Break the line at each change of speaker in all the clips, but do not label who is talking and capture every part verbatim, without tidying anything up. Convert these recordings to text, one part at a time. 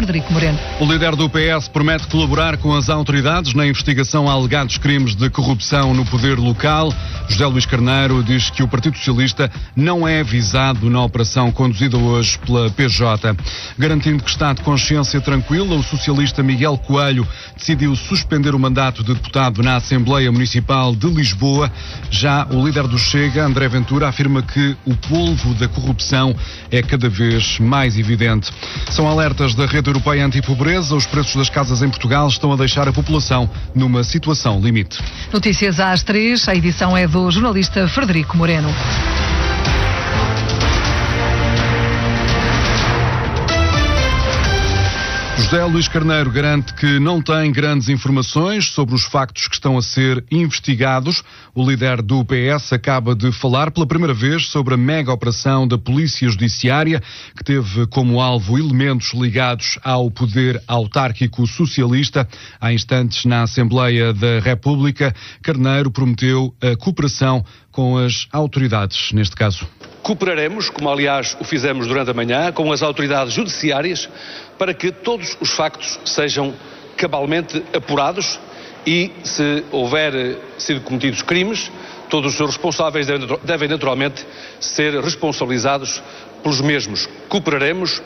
Frederico Moreno.
O líder do P S promete colaborar com as autoridades na investigação a alegados crimes de corrupção no poder local. José Luís Carneiro diz que o Partido Socialista não é avisado na operação conduzida hoje pela P J. Garantindo que está de consciência tranquila, o socialista Miguel Coelho decidiu suspender o mandato de deputado na Assembleia Municipal de Lisboa. Já o líder do Chega, André Ventura, afirma que o polvo da corrupção é cada vez mais evidente. São alertas da Rede Europeia Antipobreza. Os preços das casas em Portugal estão a deixar a população numa situação limite.
Notícias às três. A edição é do jornalista Frederico Moreno.
José Luís Carneiro garante que não tem grandes informações sobre os factos que estão a ser investigados. O líder do P S acaba de falar pela primeira vez sobre a mega operação da Polícia Judiciária, que teve como alvo elementos ligados ao poder autárquico socialista. Há instantes, na Assembleia da República, Carneiro prometeu a cooperação com as autoridades, neste caso.
Cooperaremos, como aliás o fizemos durante a manhã, com as autoridades judiciárias para que todos os factos sejam cabalmente apurados e, se houver sido cometidos crimes, todos os seus responsáveis devem, devem naturalmente ser responsabilizados pelos mesmos. Cooperaremos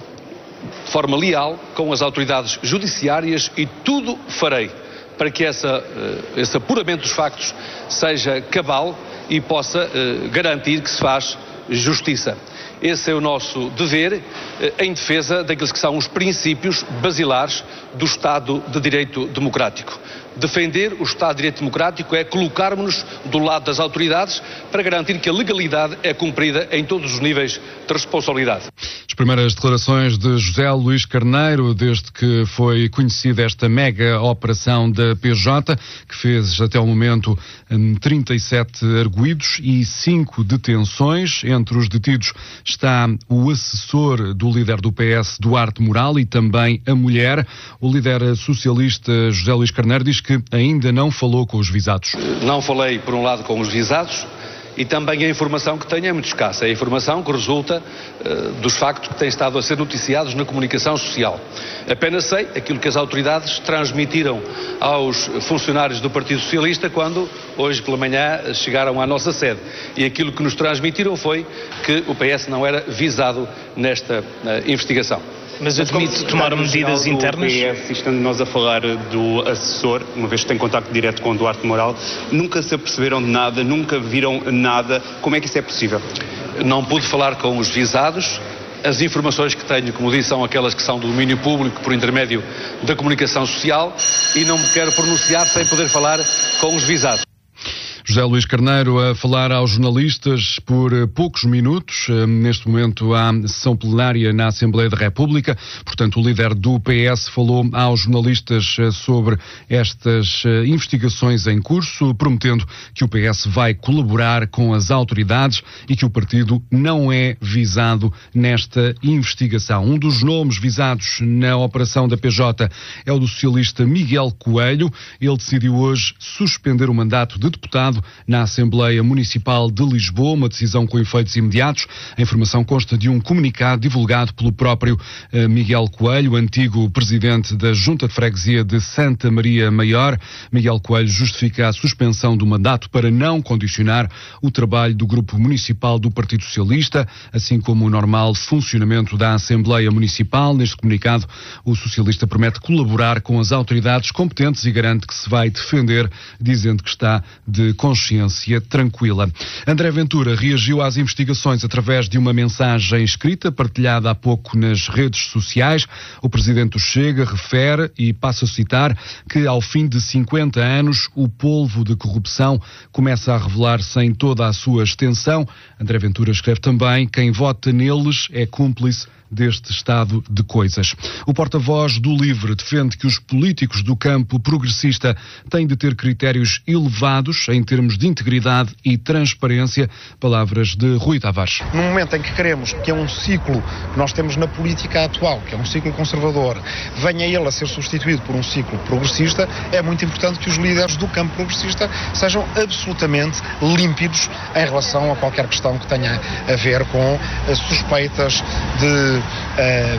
de forma leal com as autoridades judiciárias e tudo farei para que essa, esse apuramento dos factos seja cabal e possa uh, garantir que se faz justiça. Esse é o nosso dever em defesa daqueles que são os princípios basilares do Estado de Direito Democrático. Defender o Estado de Direito Democrático é colocarmos-nos do lado das autoridades para garantir que a legalidade é cumprida em todos os níveis de responsabilidade.
As primeiras declarações de José Luís Carneiro, desde que foi conhecida esta mega operação da P J, que fez até o momento trinta e sete arguidos e cinco detenções. Entre os detidos está o assessor do líder do P S, Duarte Moral, e também a mulher. O líder socialista José Luís Carneiro diz que ainda não falou com os visados.
Não falei, por um lado, com os visados, e também a informação que tenho é muito escassa. É a informação que resulta uh, dos factos que têm estado a ser noticiados na comunicação social. Apenas sei aquilo que as autoridades transmitiram aos funcionários do Partido Socialista quando, hoje pela manhã, chegaram à nossa sede. E aquilo que nos transmitiram foi que o P S não era visado nesta uh, investigação.
Mas admite tomar medidas internas?
P S, estando nós a falar do assessor, uma vez que tem contacto direto com o Duarte Moral, nunca se aperceberam de nada, nunca viram nada. Como é que isso é possível?
Não pude falar com os visados. As informações que tenho, como disse, são aquelas que são do domínio público por intermédio da comunicação social e não me quero pronunciar sem poder falar com os visados.
José Luís Carneiro a falar aos jornalistas por poucos minutos. Neste momento há sessão plenária na Assembleia da República. Portanto, o líder do P S falou aos jornalistas sobre estas investigações em curso, prometendo que o P S vai colaborar com as autoridades e que o partido não é visado nesta investigação. Um dos nomes visados na operação da P J é o do socialista Miguel Coelho. Ele decidiu hoje suspender o mandato de deputado na Assembleia Municipal de Lisboa, uma decisão com efeitos imediatos. A informação consta de um comunicado divulgado pelo próprio uh, Miguel Coelho, antigo presidente da Junta de Freguesia de Santa Maria Maior. Miguel Coelho justifica a suspensão do mandato para não condicionar o trabalho do Grupo Municipal do Partido Socialista, assim como o normal funcionamento da Assembleia Municipal. Neste comunicado, o socialista promete colaborar com as autoridades competentes e garante que se vai defender, dizendo que está de consciência tranquila. André Ventura reagiu às investigações através de uma mensagem escrita partilhada há pouco nas redes sociais. O presidente do Chega refere, e passo a citar, que ao fim de cinquenta anos o polvo de corrupção começa a revelar-se em toda a sua extensão. André Ventura escreve também: quem vota neles é cúmplice deste estado de coisas. O porta-voz do LIVRE defende que os políticos do campo progressista têm de ter critérios elevados em termos de integridade e transparência. Palavras de Rui Tavares.
No momento em que queremos que é um ciclo que nós temos na política atual, que é um ciclo conservador, venha ele a ser substituído por um ciclo progressista, é muito importante que os líderes do campo progressista sejam absolutamente límpidos em relação a qualquer questão que tenha a ver com suspeitas de Uh,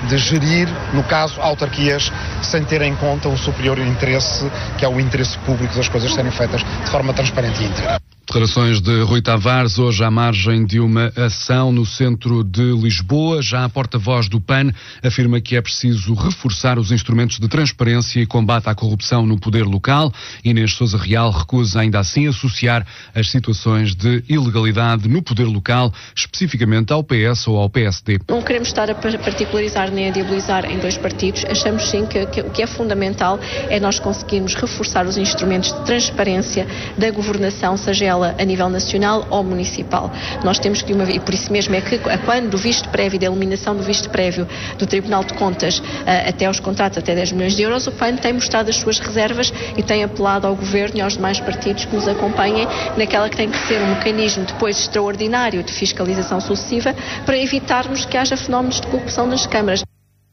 de gerir, no caso, autarquias, sem ter em conta o superior interesse, que é o interesse público das coisas serem feitas de forma transparente e íntegra.
Declarações de Rui Tavares, hoje à margem de uma ação no centro de Lisboa. Já a porta-voz do P A N afirma que é preciso reforçar os instrumentos de transparência e combate à corrupção no poder local. Inês Sousa Real recusa ainda assim associar as situações de ilegalidade no poder local, especificamente ao P S ou ao P S D.
Não queremos estar a particularizar nem a diabolizar em dois partidos. Achamos sim que, que o que é fundamental é nós conseguirmos reforçar os instrumentos de transparência da governação, seja ela a nível nacional ou municipal. Nós temos que, uma, e por isso mesmo é que quando do visto prévio, da eliminação do visto prévio do Tribunal de Contas uh, até aos contratos até dez milhões de euros, o P A N tem mostrado as suas reservas e tem apelado ao Governo e aos demais partidos que nos acompanhem naquela que tem que ser um mecanismo depois extraordinário de fiscalização sucessiva para evitarmos que haja fenómenos de corrupção nas câmaras.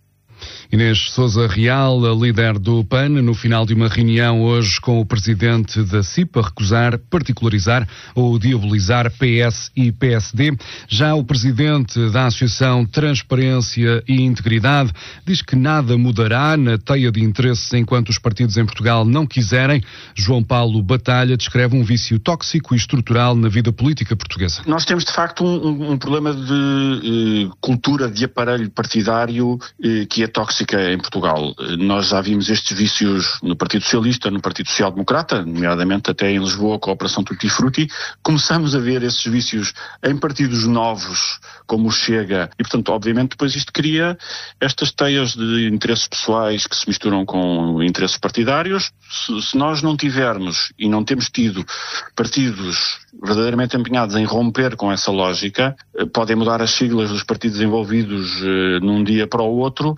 Inês Sousa Real, a líder do P A N, no final de uma reunião hoje com o presidente da C I P, a recusar, particularizar ou diabolizar P S e P S D. Já o presidente da Associação Transparência e Integridade diz que nada mudará na teia de interesses enquanto os partidos em Portugal não quiserem. João Paulo Batalha descreve um vício tóxico e estrutural na vida política portuguesa.
Nós temos de facto um, um problema de eh, cultura de aparelho partidário eh, que é tóxico em Portugal. Nós já vimos estes vícios no Partido Socialista, no Partido Social Democrata, nomeadamente até em Lisboa com a Operação Tutti Frutti. Começamos a ver esses vícios em partidos novos, como o Chega, e portanto, obviamente, depois isto cria estas teias de interesses pessoais que se misturam com interesses partidários. Se, se nós não tivermos e não temos tido partidos verdadeiramente empenhados em romper com essa lógica, podem mudar as siglas dos partidos envolvidos eh, num dia para o outro.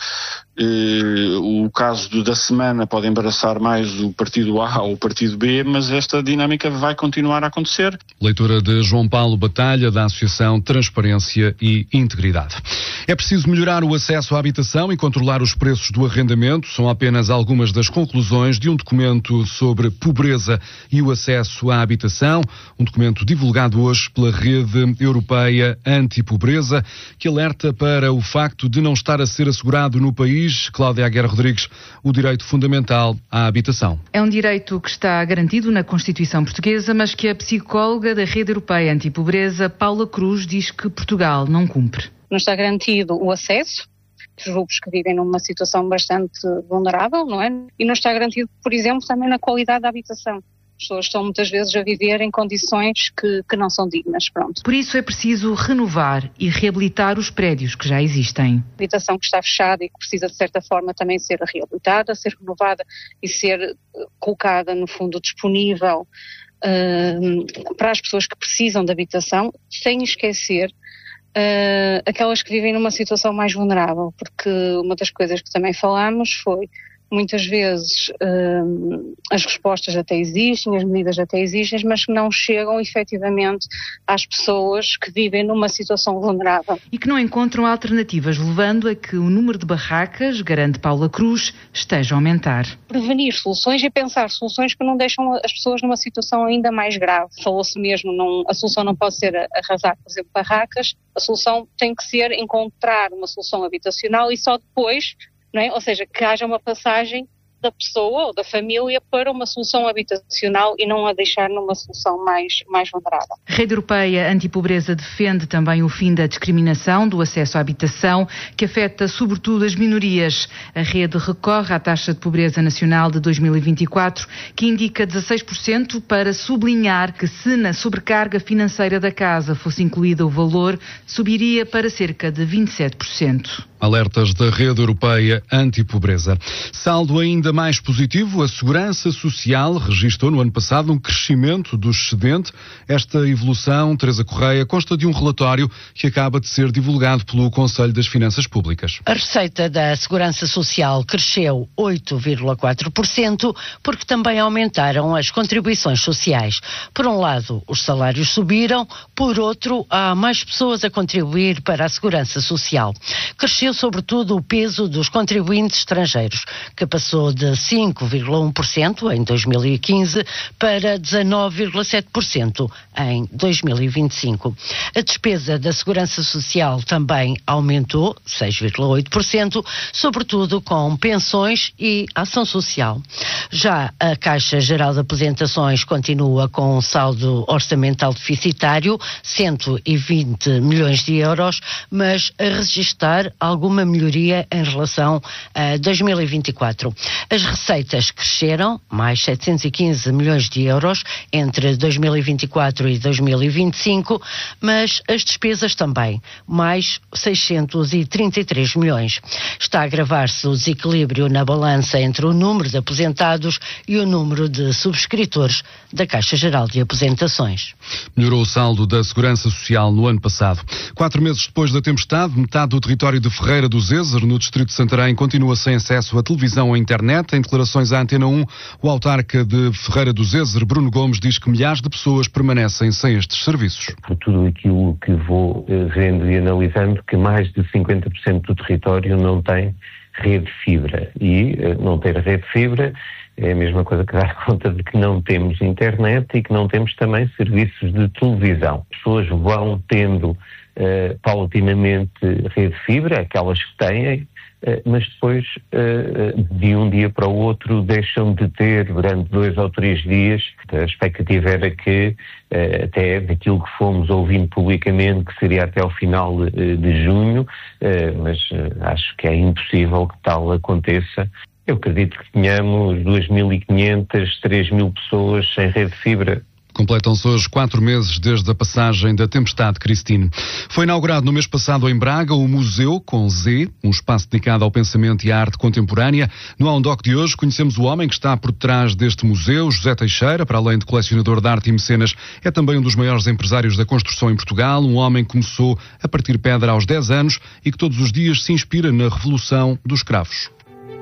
Eh, o caso do, da semana pode embaraçar mais o partido A ou o partido B, mas esta dinâmica vai continuar a acontecer.
Leitura de João Paulo Batalha, da Associação Transparência e Integridade. É preciso melhorar o acesso à habitação e controlar os preços do arrendamento. São apenas algumas das conclusões de um documento sobre pobreza e o acesso à habitação. Um documento divulgado hoje pela Rede Europeia Antipobreza, que alerta para o facto de não estar a ser assegurado no país, Cláudia Aguiar Rodrigues, o direito fundamental à habitação.
É um direito que está garantido na Constituição Portuguesa, mas que a psicóloga da Rede Europeia Antipobreza, Paula Cruz, diz que Portugal não cumpre.
Não está garantido o acesso dos grupos que vivem numa situação bastante vulnerável, não é? E não está garantido, por exemplo, também na qualidade da habitação. As pessoas estão muitas vezes a viver em condições que, que não são dignas, pronto.
Por isso é preciso renovar e reabilitar os prédios que já existem.
A habitação que está fechada e que precisa de certa forma também ser reabilitada, ser renovada e ser colocada no fundo disponível uh, para as pessoas que precisam de habitação, sem esquecer uh, aquelas que vivem numa situação mais vulnerável, porque uma das coisas que também falámos foi muitas vezes uh, as respostas até existem, as medidas até existem, mas que não chegam efetivamente às pessoas que vivem numa situação vulnerável.
E que não encontram alternativas, levando a que o número de barracas, garante Paula Cruz, esteja a aumentar.
Prevenir soluções e pensar soluções que não deixam as pessoas numa situação ainda mais grave. Falou-se mesmo, não, a solução não pode ser arrasar, por exemplo, barracas, a solução tem que ser encontrar uma solução habitacional e só depois, não é? Ou seja, que haja uma passagem da pessoa ou da família para uma solução habitacional e não a deixar numa solução mais, mais vulnerável.
A Rede Europeia Antipobreza defende também o fim da discriminação do acesso à habitação, que afeta sobretudo as minorias. A rede recorre à taxa de pobreza nacional de dois mil e vinte e quatro, que indica dezasseis por cento, para sublinhar que se na sobrecarga financeira da casa fosse incluído o valor, subiria para cerca de vinte e sete por cento.
Alertas da Rede Europeia Antipobreza. Saldo ainda mais positivo, a Segurança Social registrou no ano passado um crescimento do excedente. Esta evolução, Teresa Correia, consta de um relatório que acaba de ser divulgado pelo Conselho das Finanças Públicas.
A receita da Segurança Social cresceu oito vírgula quatro por cento porque também aumentaram as contribuições sociais. Por um lado, os salários subiram, por outro, há mais pessoas a contribuir para a Segurança Social. Cresceu sobretudo o peso dos contribuintes estrangeiros, que passou de de cinco vírgula um por cento em dois mil e quinze para dezanove vírgula sete por cento em dois mil e vinte e cinco. A despesa da Segurança Social também aumentou seis vírgula oito por cento, sobretudo com pensões e ação social. Já a Caixa Geral de Aposentações continua com um saldo orçamental deficitário, cento e vinte milhões de euros, mas a registrar alguma melhoria em relação a dois mil e vinte e quatro. As receitas cresceram, mais setecentos e quinze milhões de euros entre dois mil e vinte e quatro e dois mil e vinte e cinco, mas as despesas também, mais seiscentos e trinta e três milhões. Está a agravar-se o desequilíbrio na balança entre o número de aposentados e o número de subscritores da Caixa Geral de Aposentações.
Melhorou o saldo da Segurança Social no ano passado. Quatro meses depois da tempestade, metade do território de Ferreira do Zezer, no distrito de Santarém, continua sem acesso à televisão ou à internet. Em declarações à Antena um, o autarca de Ferreira do Zezer, Bruno Gomes, diz que milhares de pessoas permanecem sem estes serviços.
Por tudo aquilo que vou vendo e analisando, que mais de cinquenta por cento do território não tem rede de fibra. E não ter rede de fibra é a mesma coisa que dar conta de que não temos internet e que não temos também serviços de televisão. As pessoas vão tendo uh, paulatinamente rede de fibra, aquelas que têm, uh, mas depois uh, de um dia para o outro deixam de ter durante dois ou três dias. A expectativa era que, uh, até daquilo que fomos ouvindo publicamente, que seria até ao final uh, de junho, uh, mas uh, acho que é impossível que tal aconteça. Eu acredito que tenhamos dois mil e quinhentas, três mil pessoas sem rede de fibra.
Completam-se hoje quatro meses desde a passagem da tempestade Christine. Foi inaugurado no mês passado em Braga o Museu, com Z, um espaço dedicado ao pensamento e à arte contemporânea. No Aundoc de hoje conhecemos o homem que está por trás deste museu, José Teixeira. Para além de colecionador de arte e mecenas, é também um dos maiores empresários da construção em Portugal. Um homem que começou a partir pedra aos dez anos e que todos os dias se inspira na revolução dos escravos.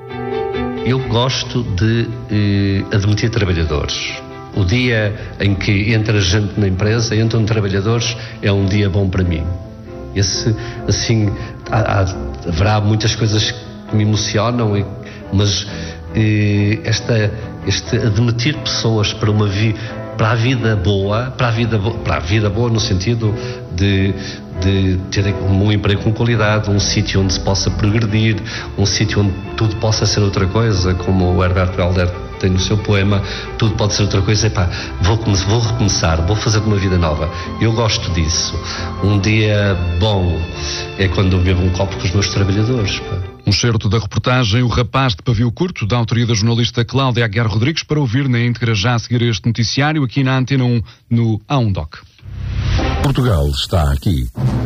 Eu gosto de eh, admitir trabalhadores. O dia em que entra gente na empresa, entram trabalhadores, é um dia bom para mim. Esse, assim, há, há, haverá muitas coisas que me emocionam, e, mas eh, esta, este admitir pessoas para uma vi, para a vida boa, para a vida, para a vida boa no sentido de de ter um emprego com qualidade, um sítio onde se possa progredir, um sítio onde tudo possa ser outra coisa, como o Herbert Helder tem no seu poema, tudo pode ser outra coisa. Epá, vou, vou recomeçar, vou fazer uma vida nova. Eu gosto disso. Um dia bom é quando eu bebo um copo com os meus trabalhadores. Pá.
Um certo da reportagem O Rapaz de Pavio Curto, da autoria da jornalista Cláudia Aguiar Rodrigues, para ouvir na íntegra já a seguir este noticiário aqui na Antena um, no Aundoc.
Portugal está aqui.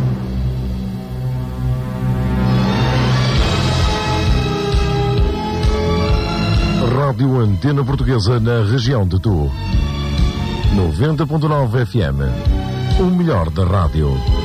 Rádio Antena Portuguesa na região de Tu. noventa ponto nove F M. O melhor da rádio.